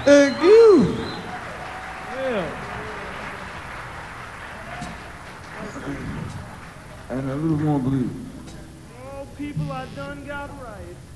Thank you. Yeah. And a little more blues. All people I done got right.